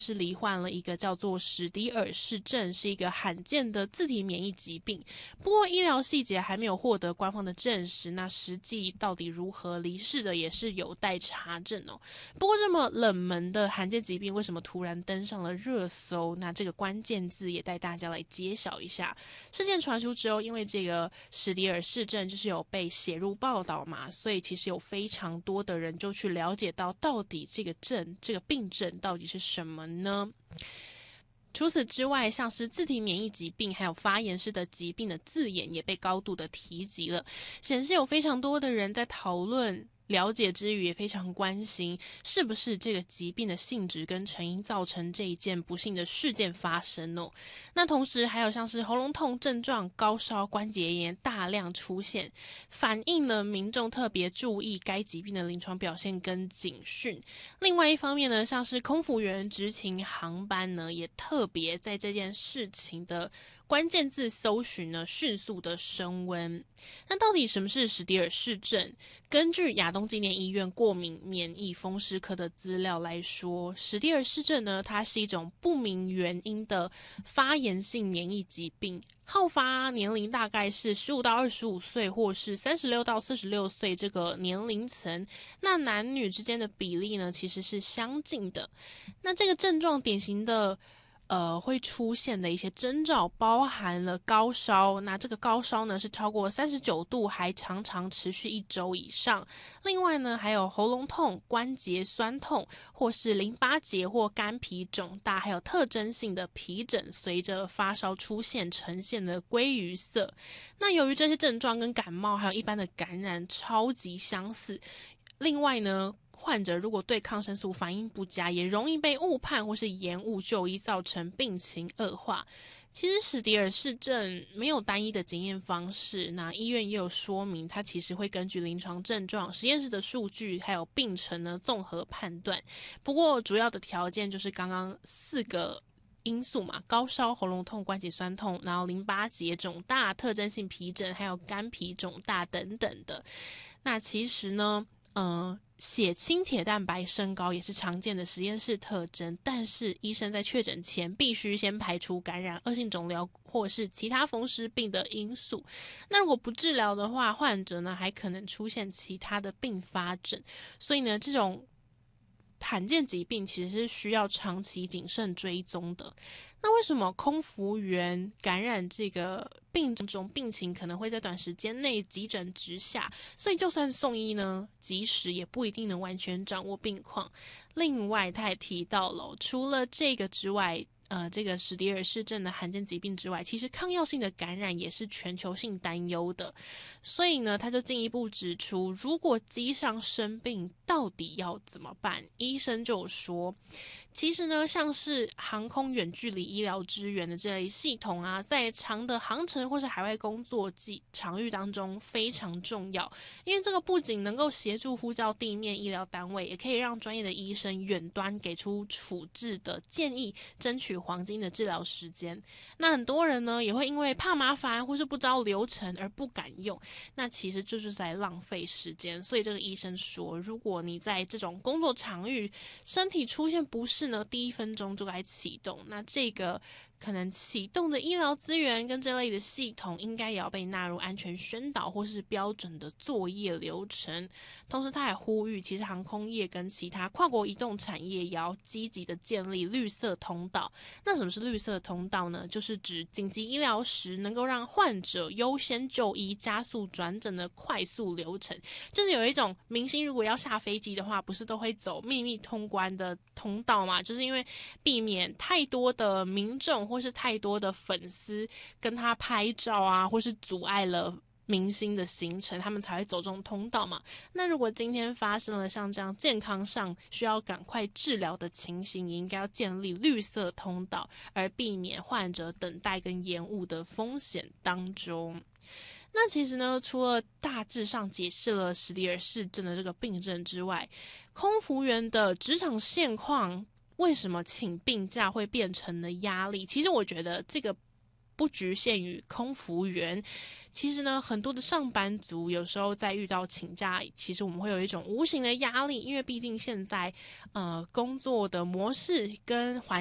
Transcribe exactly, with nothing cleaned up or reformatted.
是罹患了一个叫做史迪尔氏症，是一个罕见的自体免疫疾病。不过医疗细节还没有获得官方的证实，那实际到底如何离世的也是有待查证哦。不过这么冷门的罕见疾病为什么突然登上了热搜？那这个关键字也带大家来揭晓一下。事件传出之后，因为这个史迪尔氏症就是有被写入报道嘛，所以其实有非常多的人就去了解到到底这个症这个病症到底是什么呢？除此之外，像是自体免疫疾病还有发炎式的疾病的字眼也被高度的提及了，显示有非常多的人在讨论，了解之余也非常关心是不是这个疾病的性质跟成因造成这一件不幸的事件发生哦。那同时还有像是喉咙痛症状、高烧、关节炎大量出现，反映了民众特别注意该疾病的临床表现跟警讯。另外一方面呢，像是空服员执勤航班呢，也特别在这件事情的关键字搜寻呢迅速的升温。那到底什么是史迪尔氏症？根据亚东纪念医院过敏免疫风湿科的资料来说，史迪尔氏症呢，它是一种不明原因的发炎性免疫疾病，好发年龄大概是十五到二十五岁，或是三十六到四十六岁这个年龄层。那男女之间的比例呢，其实是相近的。那这个症状典型的呃，会出现的一些征兆包含了高烧，那这个高烧呢是超过三十九度，还常常持续一周以上。另外呢，还有喉咙痛、关节酸痛，或是淋巴结或肝皮肿大，还有特征性的皮疹，随着发烧出现，呈现的鲑鱼色。那由于这些症状跟感冒还有一般的感染超级相似，另外呢，患者如果对抗生素反应不佳，也容易被误判或是延误就医，造成病情恶化。其实史迪尔氏症没有单一的检验方式，那医院也有说明，它其实会根据临床症状、实验室的数据还有病程呢综合判断。不过主要的条件就是刚刚四个因素嘛，高烧、喉咙痛、关节酸痛，然后淋巴结肿大、特征性皮疹，还有肝皮肿大等等的。那其实呢，呃，血清铁蛋白升高也是常见的实验室特征，但是医生在确诊前必须先排除感染、恶性肿瘤或是其他风湿病的因素。那如果不治疗的话，患者呢还可能出现其他的并发症。所以呢，这种罕见疾病其实是需要长期谨慎追踪的。那为什么空服员感染这个病种病情可能会在短时间内急转直下，所以就算送医呢，及时也不一定能完全掌握病况。另外他也提到了，除了这个之外，呃，这个史迪尔氏症的罕见疾病之外，其实抗药性的感染也是全球性担忧的。所以呢，他就进一步指出，如果机上生病，到底要怎么办？医生就说，其实呢，像是航空远距离医疗支援的这类系统啊，在长的航程或是海外工作季场域当中非常重要，因为这个不仅能够协助呼叫地面医疗单位，也可以让专业的医生远端给出处置的建议，争取黄金的治疗时间。那很多人呢，也会因为怕麻烦或是不知道流程而不敢用，那其实就是在浪费时间。所以这个医生说，如果你在这种工作场域身体出现不适呢，第一分钟就该启动。那这个可能启动的医疗资源跟这类的系统应该也要被纳入安全宣导或是标准的作业流程。同时他还呼吁，其实航空业跟其他跨国移动产业也要积极的建立绿色通道。那什么是绿色通道呢？就是指紧急医疗时能够让患者优先就医、加速转诊的快速流程。就是有一种明星如果要下飞机的话，不是都会走秘密通关的通道嘛？就是因为避免太多的民众或是太多的粉丝跟他拍照啊，或是阻碍了明星的行程，他们才会走这种通道嘛。那如果今天发生了像这样健康上需要赶快治疗的情形，也应该要建立绿色通道，而避免患者等待跟延误的风险当中。那其实呢，除了大致上解释了史迪尔氏症的这个病症之外，空服员的职场现况为什么请病假会变成了压力？其实我觉得这个不局限于空服员。其实呢，很多的上班族有时候在遇到请假，其实我们会有一种无形的压力，因为毕竟现在呃工作的模式跟环